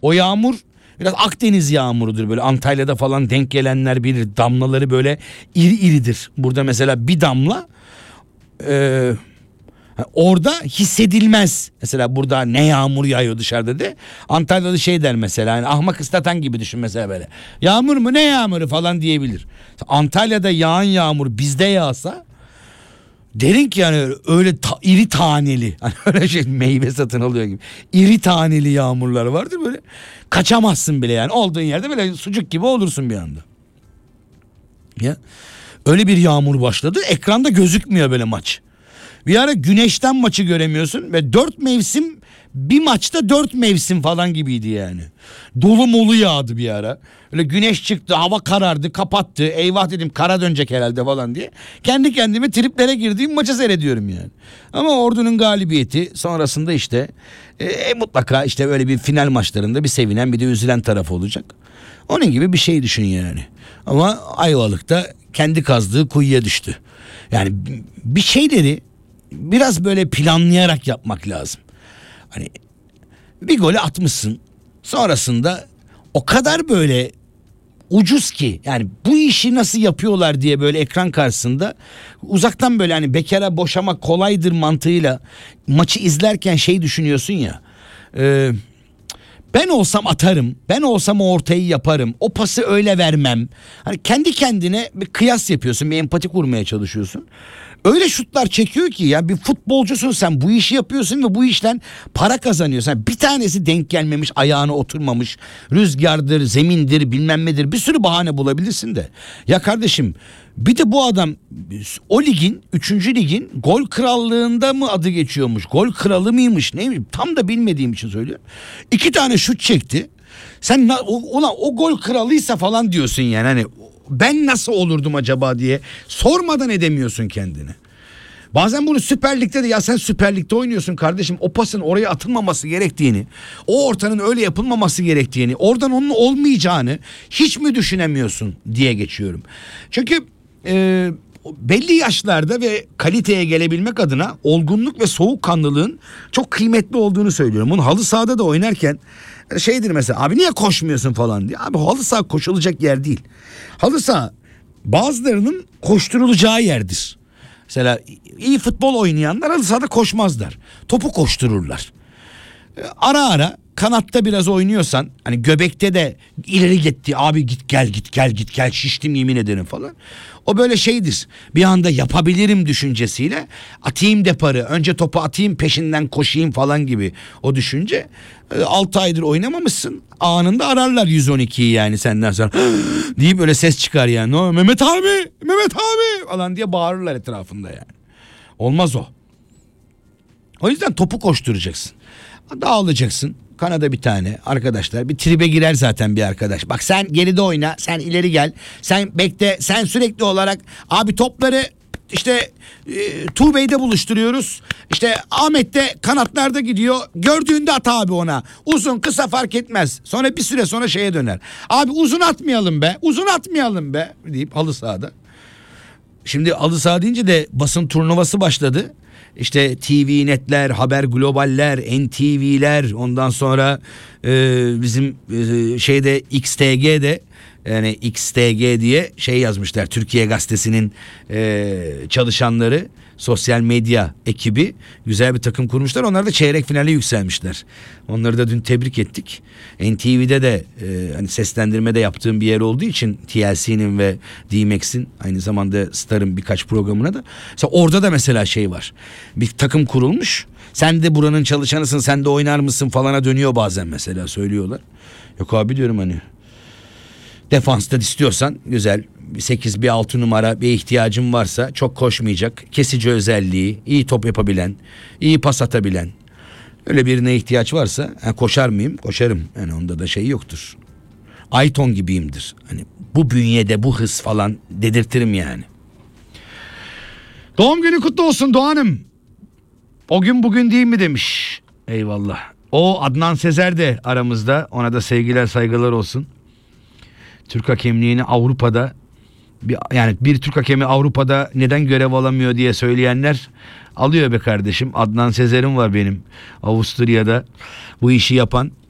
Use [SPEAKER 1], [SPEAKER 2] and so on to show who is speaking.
[SPEAKER 1] O yağmur biraz Akdeniz yağmurudur, böyle Antalya'da falan denk gelenler bilir, damlaları böyle iri iridir. Burada mesela bir damla orada hissedilmez. Mesela burada ne yağmur yağıyor dışarıda de. Antalya'da şey der mesela, yani ahmak ıslatan gibi düşün mesela böyle. Yağmur mu, ne yağmuru falan diyebilir. Antalya'da yağan yağmur bizde yağsa derin ki yani öyle iri taneli, hani öyle şey meyve satın alıyor gibi. İri taneli yağmurlar vardır böyle. Kaçamazsın bile yani. Olduğun yerde böyle sucuk gibi olursun bir anda. Ya öyle bir yağmur başladı. Ekranda gözükmüyor böyle maç. Bir ara güneşten maçı göremiyorsun ve 4 mevsim bir maçta 4 mevsim falan gibiydi yani. Dolu molu yağdı bir ara. Öyle güneş çıktı, hava karardı, kapattı. Eyvah dedim, kara dönecek herhalde falan diye. Kendi kendime triplere girdiğim maçı seyrediyorum yani. Ama Ordu'nun galibiyeti sonrasında işte mutlaka işte böyle bir final maçlarında bir sevinen bir de üzülen taraf olacak. Onun gibi bir şey düşün yani. Ama Ayvalık'ta kendi kazdığı kuyuya düştü. Yani bir şeyleri biraz böyle planlayarak yapmak lazım. Hani bir golü atmışsın, sonrasında o kadar böyle ucuz ki, yani bu işi nasıl yapıyorlar diye böyle ekran karşısında uzaktan böyle hani bekara boşamak kolaydır mantığıyla maçı izlerken şey düşünüyorsun ya, ben olsam atarım, ben olsam o ortayı yaparım, o pası öyle vermem. Hani kendi kendine bir kıyas yapıyorsun, bir empati kurmaya çalışıyorsun. Öyle şutlar çekiyor ki, ya bir futbolcusun sen, bu işi yapıyorsun ve bu işten para kazanıyorsun. Yani bir tanesi denk gelmemiş, ayağına oturmamış, rüzgardır, zemindir, bilmem nedir, bir sürü bahane bulabilirsin de. Ya kardeşim, bir de bu adam o ligin, 3. ligin gol krallığında mı adı geçiyormuş, gol kralı mıymış, neymiş tam da bilmediğim için söylüyorum. 2 tane şut çekti. Sen ulan o gol kralıysa falan diyorsun yani, hani ben nasıl olurdum acaba diye sormadan edemiyorsun kendini. Bazen bunu Süper Lig'de de, ya sen Süper Lig'de oynuyorsun kardeşim, o pasın oraya atılmaması gerektiğini, o ortanın öyle yapılmaması gerektiğini, oradan onun olmayacağını hiç mi düşünemiyorsun diye geçiyorum. Çünkü belli yaşlarda ve kaliteye gelebilmek adına olgunluk ve soğukkanlılığın çok kıymetli olduğunu söylüyorum. Bunu halı sahada da oynarken şeydir mesela, abi niye koşmuyorsun falan diye. Abi halı saha koşulacak yer değil. Halı saha bazılarının koşturulacağı yerdir. Mesela iyi futbol oynayanlar halı sahada koşmazlar. Topu koştururlar. Ara ara kanatta biraz oynuyorsan, hani göbekte de ileri gitti abi, git gel şiştim yemin ederim falan. O böyle şeydir, bir anda yapabilirim düşüncesiyle atayım deparı, önce topu atayım peşinden koşayım falan gibi o düşünce. 6 aydır oynamamışsın, anında ararlar 112'yi yani senden sonra deyip öyle ses çıkar yani. No, Mehmet abi falan diye bağırırlar etrafında yani. Olmaz o. O yüzden topu koşturacaksın. Dağılacaksın. Kanada bir tane arkadaşlar, bir tribe girer zaten bir arkadaş. Bak sen geride oyna, sen ileri gel, sen bekle, sen sürekli olarak abi topları işte Tuğbey'de buluşturuyoruz. İşte Ahmet de kanatlarda gidiyor. Gördüğünde at abi ona. Uzun kısa fark etmez. Sonra bir süre sonra şeye döner. Abi uzun atmayalım be deyip halı sahada. Şimdi halı saha deyince de basın turnuvası başladı. İşte TV Netler, Haber Globaller, NTV'ler, ondan sonra bizim şeyde XTG'de, yani XTG diye şey yazmışlar. Türkiye Gazetesi'nin çalışanları, sosyal medya ekibi güzel bir takım kurmuşlar. Onlar da çeyrek finale yükselmişler. Onları da dün tebrik ettik. NTV'de de hani seslendirmede yaptığım bir yer olduğu için TLC'nin ve D-Max'in, aynı zamanda Star'ın birkaç programına da. Mesela orada da mesela şey var. Bir takım kurulmuş. Sen de buranın çalışanısın, sen de oynar mısın falana dönüyor bazen mesela, söylüyorlar. Yok abi diyorum, hani defansta istiyorsan güzel 8 bir 6 numara bir ihtiyacın varsa, çok koşmayacak, kesici özelliği, iyi top yapabilen, iyi pas atabilen öyle birine ihtiyaç varsa, koşar mıyım? Koşarım. Yani onda da şey yoktur. Ayton gibiyimdir. Hani bu bünyede bu hız falan dedirtirim yani. Doğum günü kutlu olsun Doğan'ım. O gün bugün değil mi demiş. Eyvallah. O Adnan Sezer de aramızda. Ona da sevgiler saygılar olsun. Türk hakemliğini Avrupa'da, yani bir Türk hakemi Avrupa'da neden görev alamıyor diye söyleyenler alıyor be kardeşim. Adnan Sezer'im var benim Avusturya'da bu işi yapan.